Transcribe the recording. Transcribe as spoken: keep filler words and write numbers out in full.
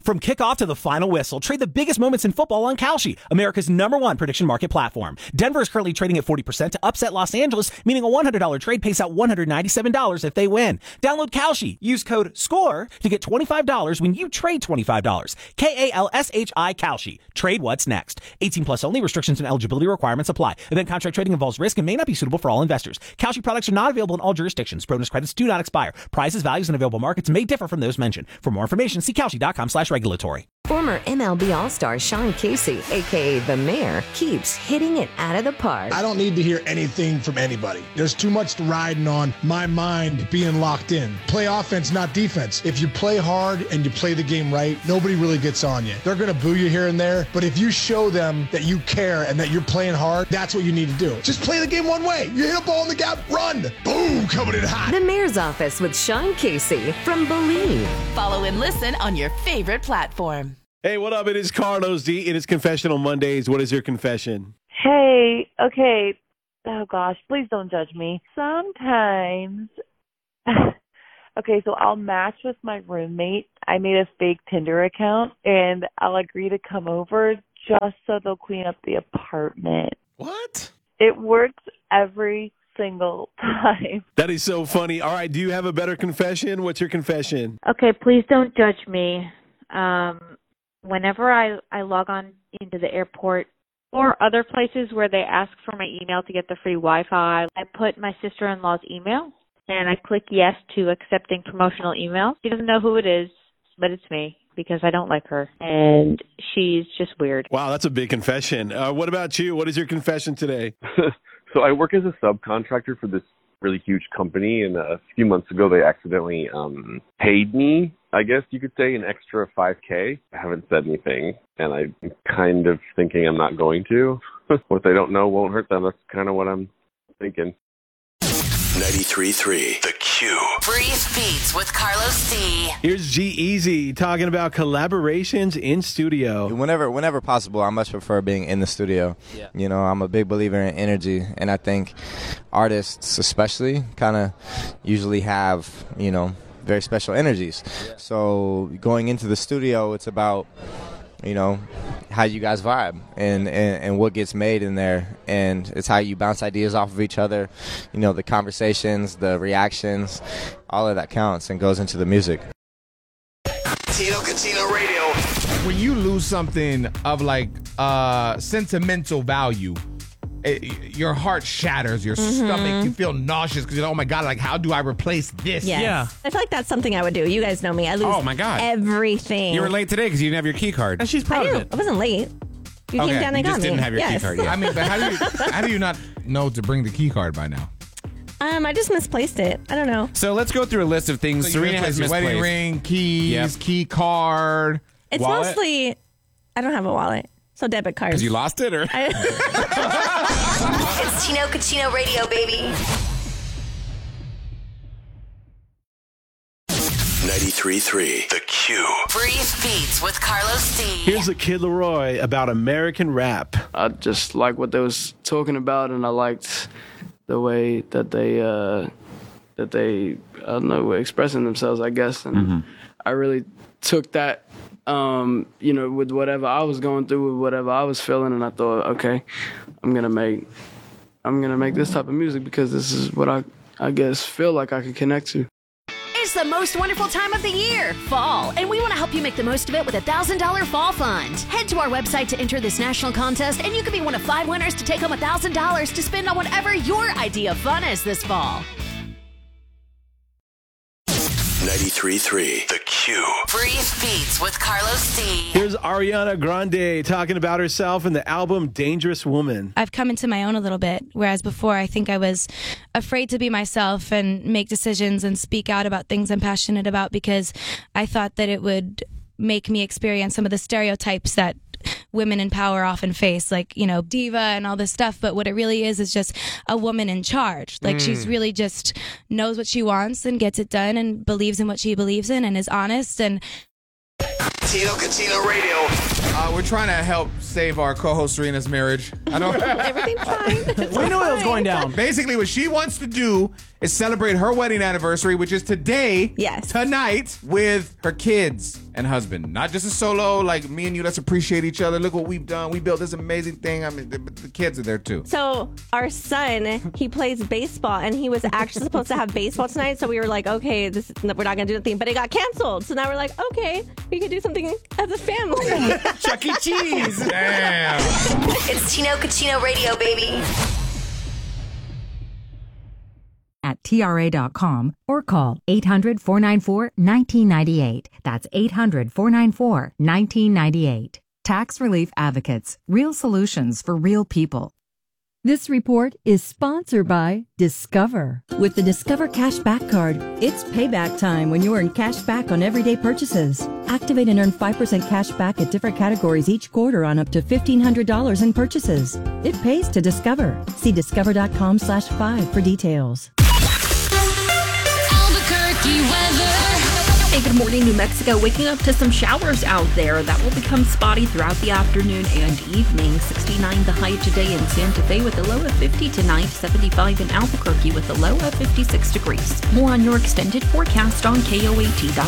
From kickoff to the final whistle, trade the biggest moments in football on Kalshi, America's number one prediction market platform. Denver is currently trading at forty percent to upset Los Angeles, meaning a one hundred dollars trade pays out one hundred ninety-seven dollars if they win. Download Kalshi. Use code SCORE to get twenty-five dollars when you trade twenty-five dollars. K A L S H I Kalshi. Trade what's next. eighteen plus only. Restrictions and eligibility requirements apply. Event contract trading involves risk and may not be suitable for all investors. Kalshi products are not available in all jurisdictions. Bonus credits do not expire. Prices, values, and available markets may differ from those mentioned. For more information, see Kalshi.com slash regulatory. Former M L B All-Star Sean Casey, a k a. The Mayor, keeps hitting it out of the park. I don't need to hear anything from anybody. There's too much riding on my mind being locked in. Play offense, not defense. If you play hard and you play the game right, nobody really gets on you. They're going to boo you here and there, but if you show them that you care and that you're playing hard, that's what you need to do. Just play the game one way. You hit a ball in the gap, run. Boom, coming in hot. The Mayor's Office with Sean Casey from Believe. Follow and listen on your favorite platform. Hey, what up? It is Carlos D. It is Confessional Mondays. What is your confession? Hey, okay. Oh, gosh, please don't judge me. Sometimes, okay, so I'll match with my roommate. I made a fake Tinder account, and I'll agree to come over just so they'll clean up the apartment. What? It works every single time. That is so funny. All right, do you have a better confession? What's your confession? Okay, please don't judge me. Um... Whenever I, I log on into the airport or other places where they ask for my email to get the free Wi-Fi, I put my sister-in-law's email, and I click yes to accepting promotional emails. She doesn't know who it is, but it's me because I don't like her, and she's just weird. Wow, that's a big confession. Uh, what about you? What is your confession today? So I work as a subcontractor for this really huge company, and a few months ago they accidentally um, paid me, I guess you could say, an extra five K. I haven't said anything, and I'm kind of thinking I'm not going to. What they don't know won't hurt them. That's kind of what I'm thinking. ninety-three point three The Q. Brief Beats with Carlos D. Here's G-Eazy talking about collaborations in studio. Whenever whenever possible, I much prefer being in the studio. Yeah. You know, I'm a big believer in energy, and I think artists especially kind of usually have, you know, very special energies. Yeah. So going into the studio, it's about, you know, how you guys vibe and, and, and what gets made in there. And it's how you bounce ideas off of each other. You know, the conversations, the reactions, all of that counts and goes into the music. Tino Catino Radio. When you lose something of like uh, sentimental value, it, your heart shatters, your mm-hmm. stomach, you feel nauseous because you're like, oh my God, like how do I replace this? Yes. Yeah. I feel like that's something I would do. You guys know me. I lose oh my God. everything. You were late today because you didn't have your key card. And she's proud I of it. I wasn't late. You okay. came down and you got just me. didn't have your yes. key card yet. I mean, but how do you how do you not know to bring the key card by now? Um, I just misplaced it. I don't know. So let's go through a list of things. So Serena has misplaced. Wedding ring, keys, yep. key card, It's wallet? mostly, I don't have a wallet. So debit cards. Because you lost it, or? I, It's Tino Catino Radio, baby. ninety-three point three The Q. Brief Beats with Carlos D. Here's the Kid Laroi about American rap. I just like what they was talking about, and I liked the way that they, uh, that they, I don't know, were expressing themselves, I guess. And mm-hmm. I really took that, um, you know, with whatever I was going through, with whatever I was feeling, and I thought, okay, I'm gonna make, I'm gonna make this type of music because this is what I, I guess, feel like I could connect to. It's the most wonderful time of the year, fall, and we want to help you make the most of it with a one thousand dollars Fall Fund. Head to our website to enter this national contest, and you can be one of five winners to take home one thousand dollars to spend on whatever your idea of fun is this fall. ninety-three point three The Q. Brief Beats with Carlos D. Here's Ariana Grande talking about herself in the album Dangerous Woman. I've come into my own a little bit, whereas before I think I was afraid to be myself and make decisions and speak out about things I'm passionate about because I thought that it would make me experience some of the stereotypes that women in power often face, like, you know, diva and all this stuff. But what it really is is just a woman in charge. Like mm. she's really just knows what she wants and gets it done and believes in what she believes in and is honest. And Tino Catino Radio. Uh, we're trying to help save our co-host Serena's marriage. I don't. Everything's fine. We knew it was going down. Basically, what she wants to do is celebrate her wedding anniversary, which is today, yes, tonight, with her kids and husband. Not just a solo, like me and you, let's appreciate each other. Look what we've done. We built this amazing thing. I mean, the, the kids are there too. So our son, he plays baseball, and he was actually supposed to have baseball tonight. So we were like, okay, this we're not going to do anything. But it got canceled. So now we're like, okay, we could do something as a family. Chuck E. Cheese. Damn. It's Tino Cucino Radio, baby. At T R A dot com or call eight hundred, four nine four, one nine nine eight. That's eight hundred, four nine four, one nine nine eight. Tax Relief Advocates. Real solutions for real people. This report is sponsored by Discover. With the Discover Cashback Card, it's payback time when you earn cash back on everyday purchases. Activate and earn five percent cash back at different categories each quarter on up to fifteen hundred dollars in purchases. It pays to Discover. See discover.com slash five for details. Albuquerque weather. Hey, good morning, New Mexico. Waking up to some showers out there. That will become spotty throughout the afternoon and evening. sixty-nine the high today in Santa Fe with a low of fifty tonight. seventy-five in Albuquerque with a low of fifty-six degrees. More on your extended forecast on K O A T dot